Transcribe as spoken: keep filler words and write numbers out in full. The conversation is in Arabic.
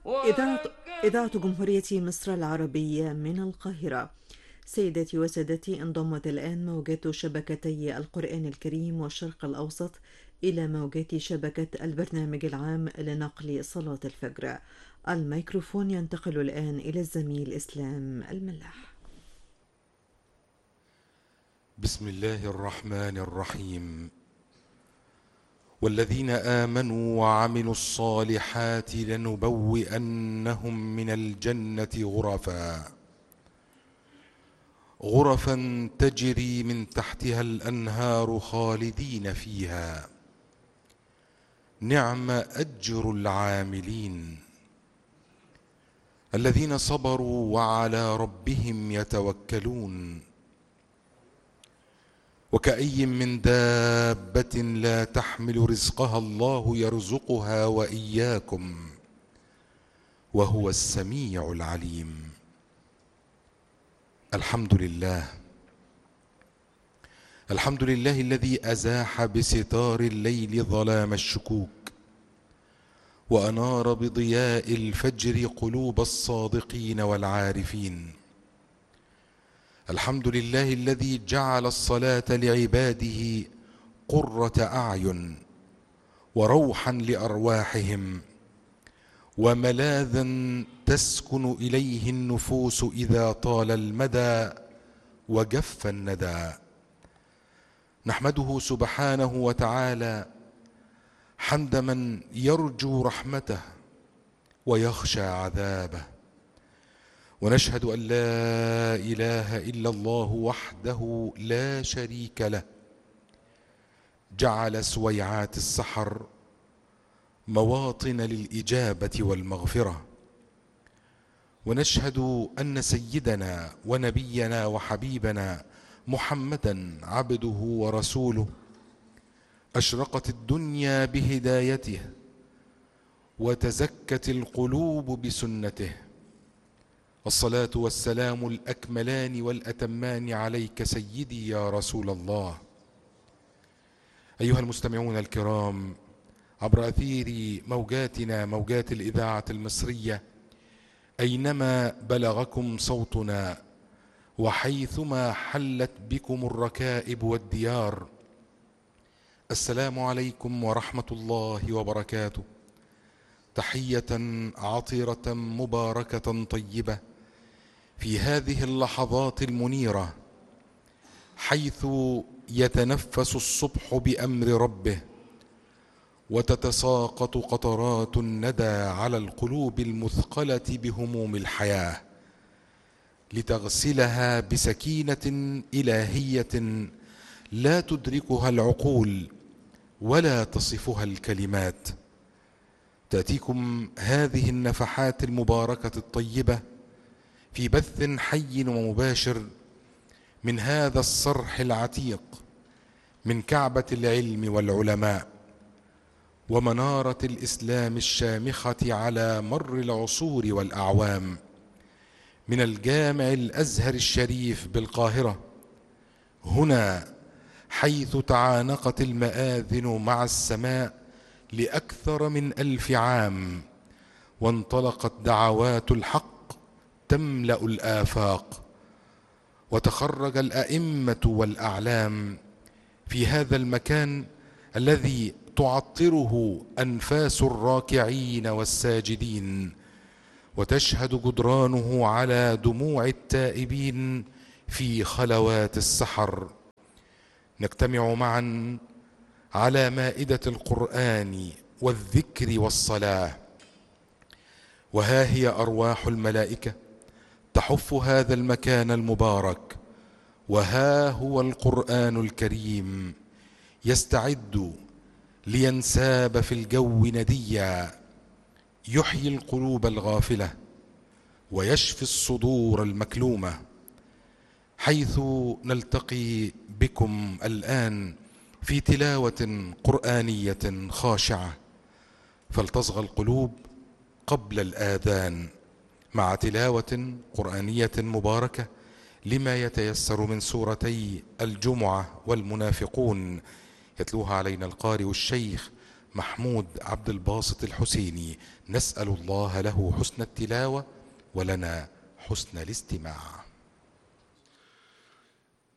إذاعة إذاعة جمهورية مصر العربية من القاهرة. سيداتي وسادتي، انضمت الآن موجات شبكتي القرآن الكريم والشرق الأوسط إلى موجات شبكة البرنامج العام لنقل صلاة الفجر. الميكروفون ينتقل الآن إلى الزميل إسلام الملاح. بسم الله الرحمن الرحيم. والذين آمنوا وعملوا الصالحات لنبوئنهم من الجنة غرفا غرفا تجري من تحتها الأنهار خالدين فيها، نعم أجر العاملين الذين صبروا وعلى ربهم يتوكلون. وكأي من دابة لا تحمل رزقها الله يرزقها وإياكم وهو السميع العليم. الحمد لله الحمد لله الذي أزاح بستار الليل ظلام الشكوك، وأنار بضياء الفجر قلوب الصادقين والعارفين. الحمد لله الذي جعل الصلاة لعباده قرة أعين وروحا لأرواحهم، وملاذا تسكن إليه النفوس إذا طال المدى وجف الندى. نحمده سبحانه وتعالى حمد من يرجو رحمته ويخشى عذابه، ونشهد أن لا إله إلا الله وحده لا شريك له، جعل سويعات السحر مواطن للإجابة والمغفرة. ونشهد أن سيدنا ونبينا وحبيبنا محمدا عبده ورسوله أشرقت الدنيا بهدايته وتزكت القلوب بسنته. الصلاة والسلام الأكملان والأتمان عليك سيدي يا رسول الله. أيها المستمعون الكرام، عبر أثير موجاتنا موجات الإذاعة المصرية أينما بلغكم صوتنا وحيثما حلت بكم الركائب والديار، السلام عليكم ورحمة الله وبركاته. تحية عطرة مباركة طيبة في هذه اللحظات المنيرة، حيث يتنفس الصبح بأمر ربه وتتساقط قطرات الندى على القلوب المثقلة بهموم الحياة، لتغسلها بسكينة إلهية لا تدركها العقول ولا تصفها الكلمات. تأتيكم هذه النفحات المباركة الطيبة في بث حي ومباشر من هذا الصرح العتيق، من كعبة العلم والعلماء ومنارة الإسلام الشامخة على مر العصور والأعوام، من الجامع الأزهر الشريف بالقاهرة، هنا حيث تعانقت المآذن مع السماء لأكثر من ألف عام، وانطلقت دعوات الحق تملأ الآفاق، وتخرج الأئمة والأعلام في هذا المكان الذي تعطره أنفاس الراكعين والساجدين، وتشهد جدرانه على دموع التائبين في خلوات السحر. نجتمع معا على مائدة القرآن والذكر والصلاة، وها هي أرواح الملائكة تحف هذا المكان المبارك، وها هو القرآن الكريم يستعد لينساب في الجو نديا، يحيي القلوب الغافلة ويشفي الصدور المكلومة. حيث نلتقي بكم الآن في تلاوة قرآنية خاشعة، فلتصغى القلوب قبل الآذان مع تلاوة قرآنية مباركة لما يتيسر من سورتي الجمعة والمنافقون، يتلوها علينا القارئ الشيخ محمود عبد الباسط الحسيني. نسأل الله له حسن التلاوة ولنا حسن الاستماع.